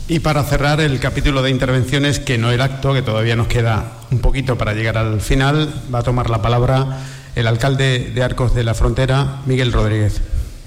Y para cerrar el capítulo de intervenciones, que no el acto, que todavía nos queda un poquito para llegar al final, va a tomar la palabra el alcalde de Arcos de la Frontera, Miguel Rodríguez.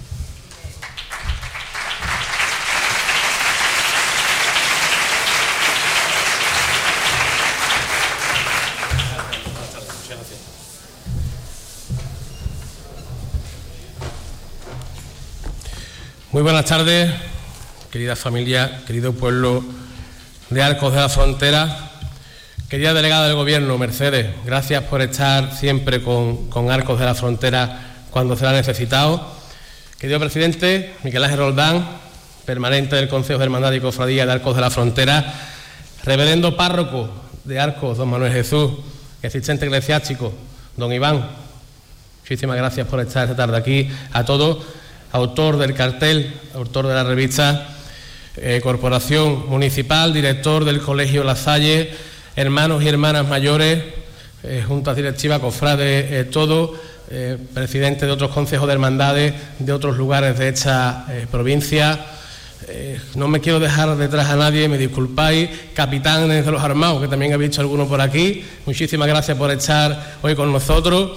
Muy buenas tardes, querida familia, querido pueblo de Arcos de la Frontera, querida delegada del Gobierno, Mercedes, gracias por estar siempre con Arcos de la Frontera cuando se la ha necesitado. Querido presidente, Miguel Ángel Roldán, permanente del Consejo de Hermandad y Cofradía de Arcos de la Frontera, reverendo párroco de Arcos, don Manuel Jesús, y asistente eclesiástico, don Iván, muchísimas gracias por estar esta tarde aquí. A todos, autor del cartel, autor de la revista, Corporación Municipal, director del Colegio La Salle, hermanos y hermanas mayores, juntas directivas, cofrades, todo, presidente de otros consejos de hermandades de otros lugares de esta provincia. No me quiero dejar detrás a nadie, me disculpáis, capitanes de los armados, que también he visto algunos por aquí, muchísimas gracias por estar hoy con nosotros.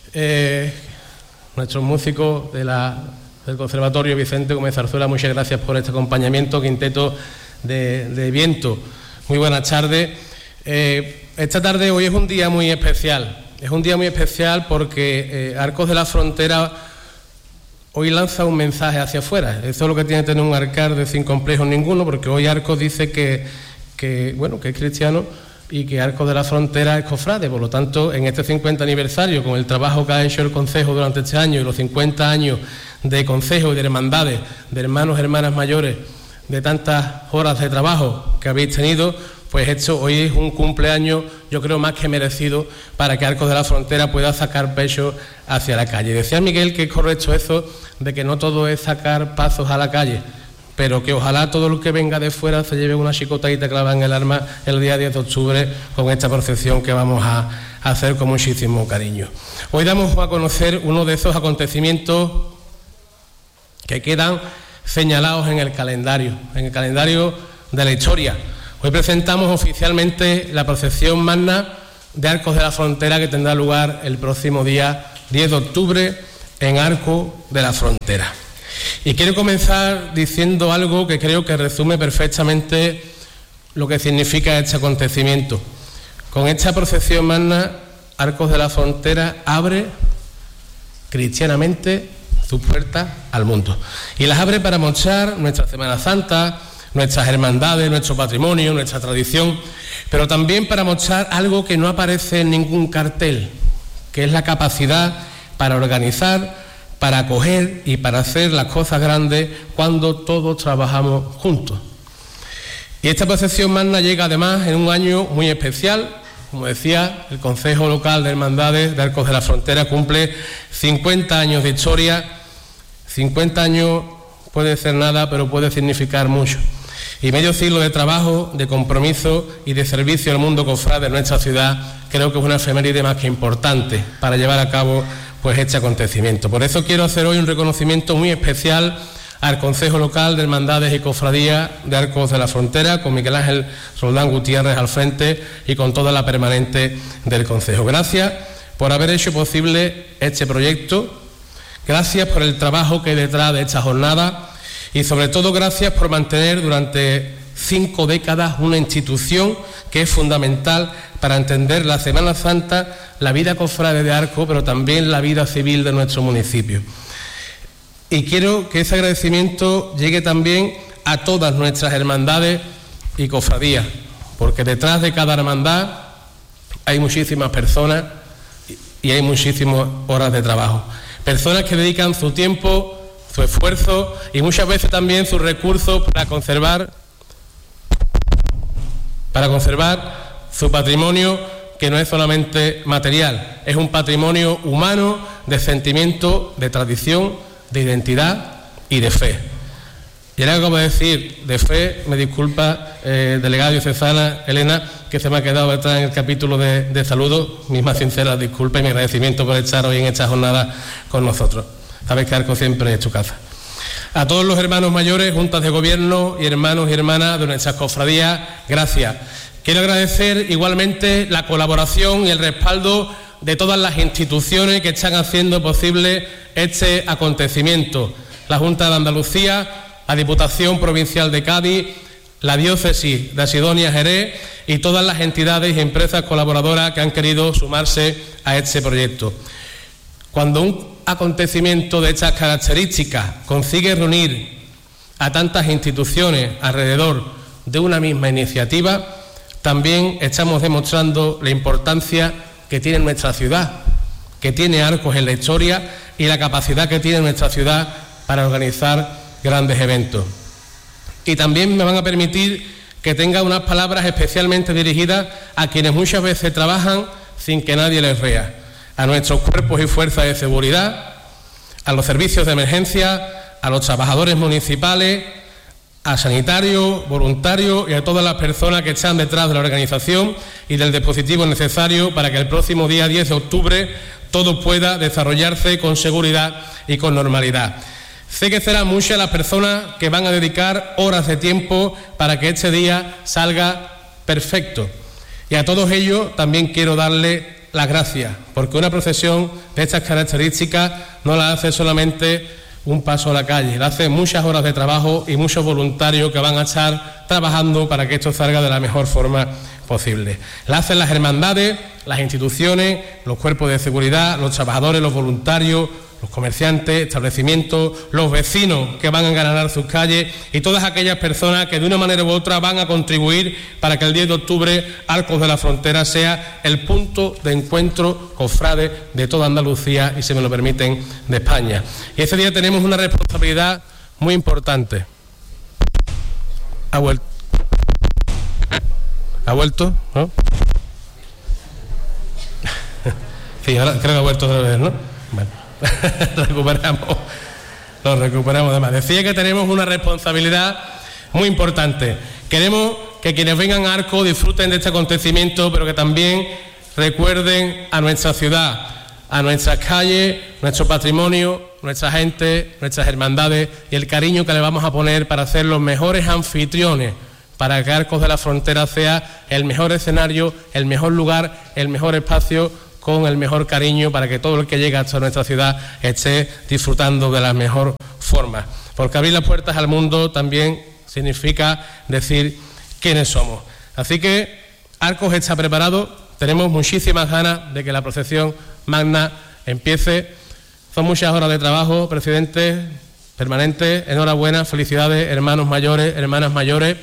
Nuestros músicos del Conservatorio Vicente Gómez Zarzuela, muchas gracias por este acompañamiento, quinteto de viento. Muy buenas tardes. Esta tarde, hoy es un día muy especial. Es un día muy especial porque Arcos de la Frontera hoy lanza un mensaje hacia afuera. Eso es lo que tiene que tener un alcalde sin complejos ninguno, porque hoy Arcos dice que es cristiano y que Arcos de la Frontera es cofrade. Por lo tanto, en este 50 aniversario, con el trabajo que ha hecho el Concejo durante este año y los 50 años de Consejo y de hermandades, de hermanos y hermanas mayores, de tantas horas de trabajo que habéis tenido, pues esto hoy es un cumpleaños, yo creo, más que merecido para que Arcos de la Frontera pueda sacar pecho hacia la calle. Decía Miguel que es correcto eso de que no todo es sacar pasos a la calle, pero que ojalá todo lo que venga de fuera se lleve una chicotadita clavada en el alma el día 10 de octubre con esta procesión que vamos a hacer con muchísimo cariño. Hoy damos a conocer uno de esos acontecimientos que quedan señalados en el calendario de la historia. Hoy presentamos oficialmente la procesión magna de Arcos de la Frontera, que tendrá lugar el próximo día 10 de octubre en Arcos de la Frontera. Y quiero comenzar diciendo algo que creo que resume perfectamente lo que significa este acontecimiento. Con esta procesión magna, Arcos de la Frontera abre cristianamente sus puertas al mundo. Y las abre para mostrar nuestra Semana Santa, nuestras hermandades, nuestro patrimonio, nuestra tradición, pero también para mostrar algo que no aparece en ningún cartel, que es la capacidad para organizar, para acoger y para hacer las cosas grandes cuando todos trabajamos juntos. Y esta procesión magna llega además en un año muy especial. Como decía, el Consejo Local de Hermandades de Arcos de la Frontera cumple 50 años de historia. 50 años puede ser nada, pero puede significar mucho. Y medio siglo de trabajo, de compromiso y de servicio al mundo cofrade de nuestra ciudad, creo que es una efeméride más que importante para llevar a cabo pues este acontecimiento. Por eso quiero hacer hoy un reconocimiento muy especial al Consejo Local de Hermandades y Cofradías de Arcos de la Frontera, con Miguel Ángel Roldán Gutiérrez al frente y con toda la permanente del Consejo. Gracias por haber hecho posible este proyecto, gracias por el trabajo que hay detrás de esta jornada y sobre todo gracias por mantener durante 5 décadas una institución que es fundamental para entender la Semana Santa, la vida cofrade de Arcos, pero también la vida civil de nuestro municipio. Y quiero que ese agradecimiento llegue también a todas nuestras hermandades y cofradías, porque detrás de cada hermandad hay muchísimas personas y hay muchísimas horas de trabajo. Personas que dedican su tiempo, su esfuerzo y muchas veces también sus recursos para conservar su patrimonio, que no es solamente material, es un patrimonio humano de sentimiento, de tradición, de identidad y de fe. Y ahora, como decir, de fe, me disculpa, delegada diocesana Elena, que se me ha quedado detrás en el capítulo de saludos, mis más sinceras disculpas y mi agradecimiento por estar hoy en esta jornada con nosotros. Sabéis que Arcos siempre es tu casa. A todos los hermanos mayores, juntas de gobierno y hermanos y hermanas de nuestras cofradías, gracias. Quiero agradecer igualmente la colaboración y el respaldo de todas las instituciones que están haciendo posible este acontecimiento. La Junta de Andalucía, la Diputación Provincial de Cádiz, la Diócesis de Asidonia-Jerez y todas las entidades y empresas colaboradoras que han querido sumarse a este proyecto. Cuando un acontecimiento de estas características consigue reunir a tantas instituciones alrededor de una misma iniciativa, también estamos demostrando la importancia que tiene nuestra ciudad, que tiene Arcos en la historia y la capacidad que tiene nuestra ciudad para organizar grandes eventos. Y también me van a permitir que tenga unas palabras especialmente dirigidas a quienes muchas veces trabajan sin que nadie les vea, a nuestros cuerpos y fuerzas de seguridad, a los servicios de emergencia, a los trabajadores municipales, a sanitarios, voluntarios y a todas las personas que están detrás de la organización y del dispositivo necesario para que el próximo día 10 de octubre todo pueda desarrollarse con seguridad y con normalidad. Sé que serán muchas las personas que van a dedicar horas de tiempo para que este día salga perfecto. Y a todos ellos también quiero darle las gracias, porque una procesión de estas características no la hace solamente un paso a la calle, la hace muchas horas de trabajo y muchos voluntarios que van a estar trabajando para que esto salga de la mejor forma posible. La hacen las hermandades, las instituciones, los cuerpos de seguridad, los trabajadores, los voluntarios, los comerciantes, establecimientos, los vecinos que van a engalanar sus calles y todas aquellas personas que de una manera u otra van a contribuir para que el 10 de octubre Arcos de la Frontera sea el punto de encuentro cofrade de toda Andalucía y, si me lo permiten, de España. Y ese día tenemos una responsabilidad muy importante. ¿Ha vuelto? ¿No? Sí, ahora creo que ha vuelto otra vez, ¿no? Bueno. Lo recuperamos además. Decía que tenemos una responsabilidad muy importante. Queremos que quienes vengan a Arcos disfruten de este acontecimiento, pero que también recuerden a nuestra ciudad, a nuestras calles, nuestro patrimonio, nuestra gente, nuestras hermandades y el cariño que le vamos a poner para ser los mejores anfitriones, para que Arcos de la Frontera sea el mejor escenario, el mejor lugar, el mejor espacio, con el mejor cariño para que todo el que llega hasta nuestra ciudad esté disfrutando de la mejor forma. Porque abrir las puertas al mundo también significa decir quiénes somos. Así que Arcos está preparado, tenemos muchísimas ganas de que la procesión magna empiece. Son muchas horas de trabajo, presidente, permanente. Enhorabuena, felicidades, hermanos mayores, hermanas mayores.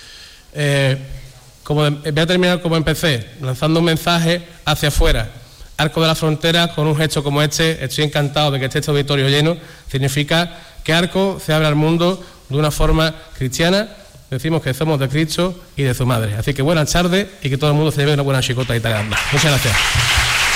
Voy a terminar como empecé, lanzando un mensaje hacia afuera. Arcos de la Frontera, con un gesto como este, estoy encantado de que esté este auditorio lleno, significa que Arcos se abre al mundo de una forma cristiana. Decimos que somos de Cristo y de su madre. Así que buenas tardes y que todo el mundo se lleve una buena chicota y tal. Muchas gracias.